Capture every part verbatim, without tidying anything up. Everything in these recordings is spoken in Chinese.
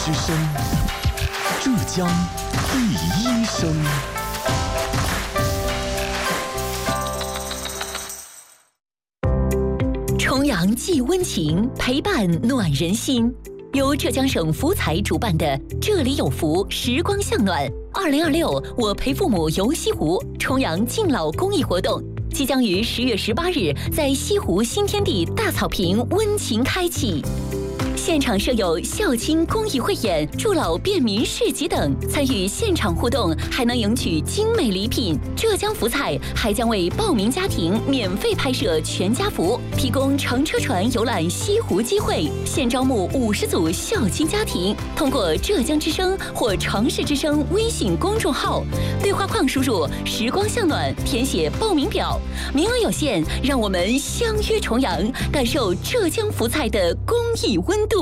之声，浙江第一声。 重阳寄温情，陪伴暖人心。由浙江省福彩主办的“这里有福，时光向暖”二零二六我陪父母游西湖重阳敬老公益活动，即将于十月十八日在西湖新天地大草坪温情开启。现场设有孝亲公益汇演、助老便民市集等，参与现场互动还能赢取精美礼品。浙江福彩还将为报名家庭免费拍摄全家福，提供乘车船游览西湖机会。现招募五十组孝亲家庭，通过浙江之声或城市之声微信公众号对话框输入“时光向暖”，填写报名表，名额有限，让我们相约重阳，感受浙江福彩的公益温度。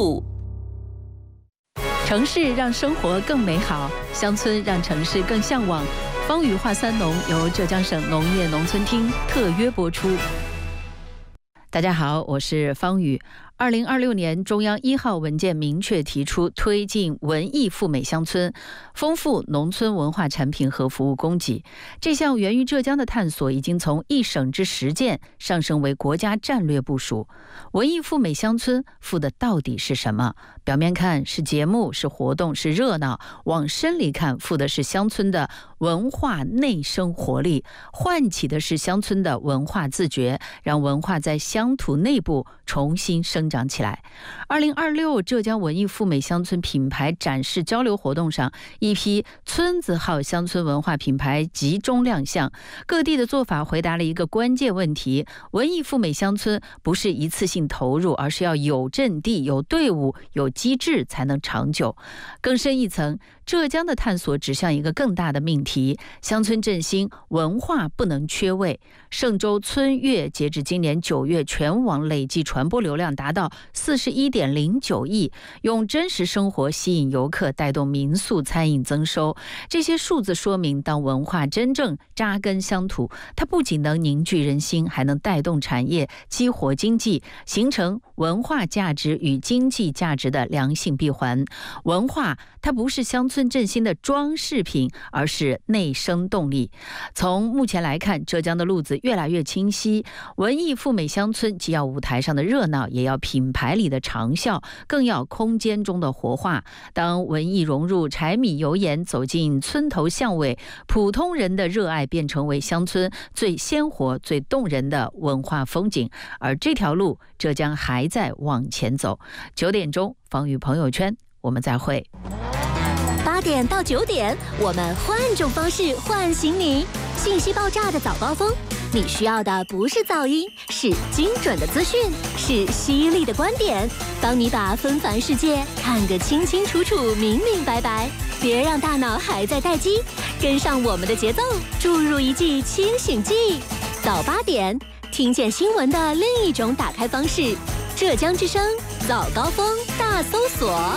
城市让生活更美好，乡村让城市更向往。方宇话三农由浙江省农业农村厅特约播出。大家好，我是方宇。二零二六年中央一号文件明确提出，推进文艺赴美乡村，丰富农村文化产品和服务供给。这项源于浙江的探索，已经从一省之实践上升为国家战略部署。文艺赴美乡村赴的到底是什么？表面看是节目，是活动，是热闹；往深里看，赴的是乡村的文化内生活力，唤起的是乡村的文化自觉，让文化在乡土内部重新生长起来。二零二六浙江文艺赴美乡村品牌展示交流活动上，一批村字号乡村文化品牌集中亮相。各地的做法回答了一个关键问题：文艺赴美乡村不是一次性投入，而是要有阵地、有队伍、有机制才能长久。更深一层，浙江的探索指向一个更大的命题：乡村振兴，文化不能缺位。嵊州村乐截至今年九月，全网累计传播流量达到四十一点零九亿，用真实生活吸引游客，带动民宿餐饮增收。这些数字说明，当文化真正扎根乡土，它不仅能凝聚人心，还能带动产业，激活经济，形成文化价值与经济价值的良性闭环。文化它不是乡村振兴的装饰品，而是内生动力。从目前来看，浙江的路子越来越清晰。文艺赴美乡村既要舞台上的热闹，也要品牌里的长效，更要空间中的活化。当文艺融入柴米油盐，走进村头巷尾，普通人的热爱便成为乡村最鲜活、最动人的文化风景。而这条路，浙江还在往前走。九点钟，方宇朋友圈，我们再会。 八点到九点，我们换种方式唤醒你。信息爆炸的早高峰，你需要的不是噪音，是精准的资讯，是犀利的观点，帮你把纷繁世界看个清清楚楚、明明白白。别让大脑还在待机，跟上我们的节奏，注入一剂清醒剂。早八点，听见新闻的另一种打开方式。浙江之声早高峰大搜索。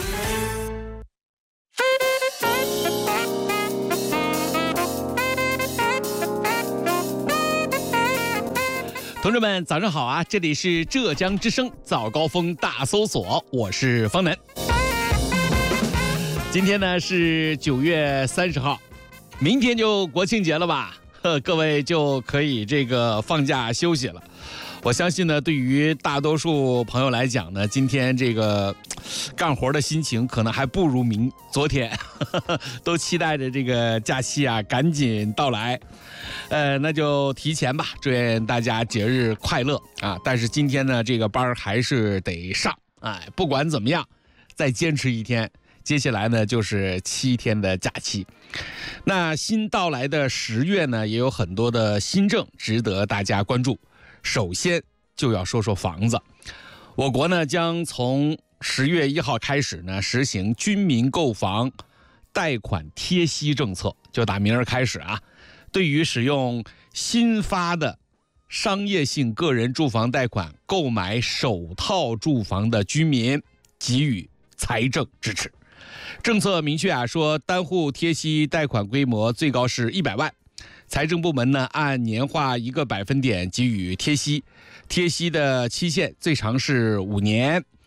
同志们，早上好啊！这里是浙江之声早高峰大搜索，我是方南。今天呢是九月三十号，明天就国庆节了吧？呵，各位就可以这个放假休息了。我相信呢，对于大多数朋友来讲呢，今天这个干活的心情可能还不如明昨天，呵呵，都期待着这个假期啊赶紧到来。呃，那就提前吧，祝愿大家节日快乐啊！但是今天呢，这个班还是得上，哎，不管怎么样，再坚持一天，接下来呢就是七天的假期。那新到来的十月呢，也有很多的新政值得大家关注。首先就要说说房子，我国呢将从十月一号开始呢实行居民购房贷款贴息政策，就打明儿开始啊，对于使用新发的商业性个人住房贷款购买首套住房的居民给予财政支持。政策明确啊，说单户贴息贷款规模最高是一百万。财政部门呢按年化一个百分点给予贴息，贴息的期限最长是五年。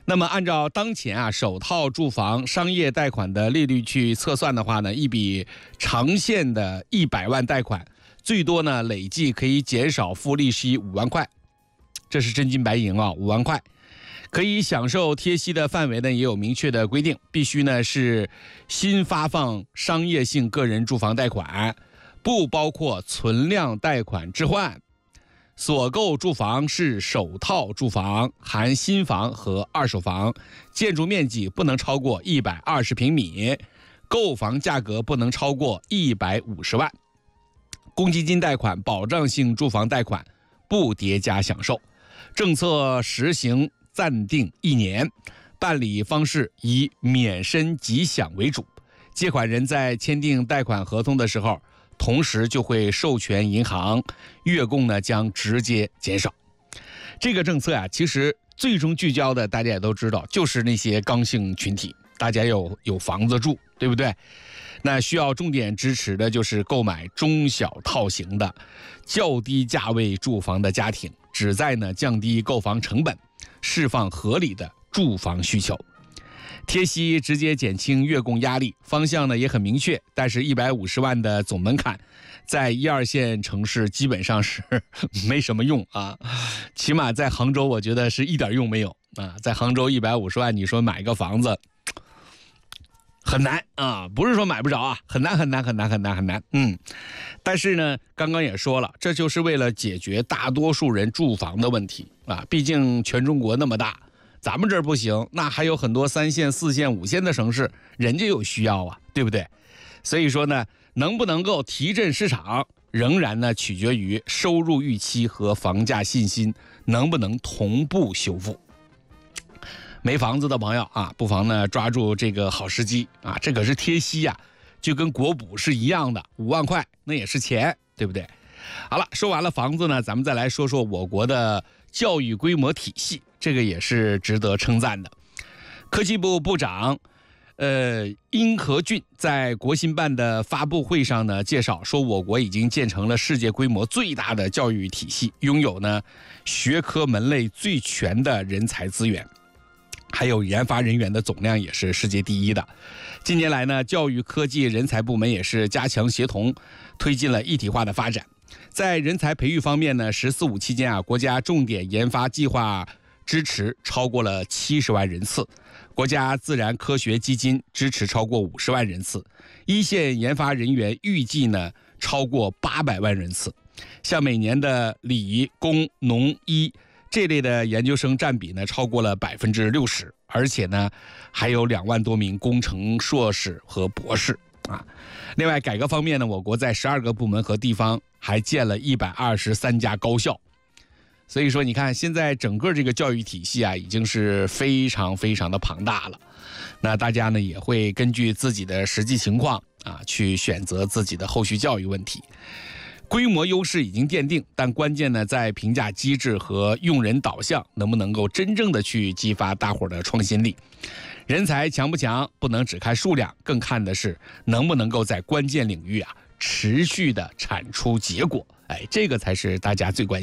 那么按照当前啊首套住房商业贷款的利率去测算的话呢，一笔长线的一百万贷款，最多呢累计可以减少付利息五万块，这是真金白银啊，五万块。可以享受贴息的范围呢也有明确的规定，必须呢是新发放商业性个人住房贷款，不包括存量贷款置换。所购住房是首套住房，含新房和二手房，建筑面积不能超过一百二十平米，购房价格不能超过一百五十万。公积金贷款、保障性住房贷款不叠加享受。政策实行暂定一年，办理方式以免申即享为主。借款人在签订贷款合同的时候，同时就会授权银行，月供呢将直接减少。这个政策啊，其实最终聚焦的大家也都知道，就是那些刚性群体，大家有有房子住，对不对？那需要重点支持的就是购买中小套型的较低价位住房的家庭，旨在呢降低购房成本，释放合理的住房需求。贴息直接减轻月供压力，方向呢也很明确，但是一百五十万的总门槛在一二线城市基本上是没什么用啊，起码在杭州我觉得是一点用没有啊。在杭州一百五十万你说买个房子很难啊，不是说买不着啊，很难很难很难很难很难。嗯，但是呢，刚刚也说了，这就是为了解决大多数人住房的问题啊，毕竟全中国那么大。咱们这儿不行，那还有很多三线、四线、五线的城市，人家有需要啊，对不对？所以说呢，能不能够提振市场，仍然呢取决于收入预期和房价信心能不能同步修复。没房子的朋友啊，不妨呢抓住这个好时机啊，这可是贴息呀、啊，就跟国补是一样的，五万块那也是钱，对不对？好了，说完了房子呢，咱们再来说说我国的教育规模体系，这个也是值得称赞的。科技部部长呃殷和俊在国新办的发布会上呢介绍说，我国已经建成了世界规模最大的教育体系，拥有呢学科门类最全的人才资源，还有研发人员的总量也是世界第一的。近年来呢，教育科技人才部门也是加强协同，推进了一体化的发展。在人才培育方面呢，十四五期间啊，国家重点研发计划支持超过了七十万人次，国家自然科学基金支持超过五十万人次，一线研发人员预计呢超过八百万人次。像每年的理工农医这类的研究生占比呢超过了百分之六十，而且呢还有两万多名工程硕士和博士啊。另外，改革方面呢，我国在十二个部门和地方还建了一百二十三家高校。所以说，你看现在整个这个教育体系啊，已经是非常非常的庞大了。那大家呢也会根据自己的实际情况啊，去选择自己的后续教育问题。规模优势已经奠定，但关键呢在评价机制和用人导向，能不能够真正的去激发大伙的创新力。人才强不强，不能只看数量，更看的是能不能够在关键领域啊持续的产出结果。哎，这个才是大家最关心的。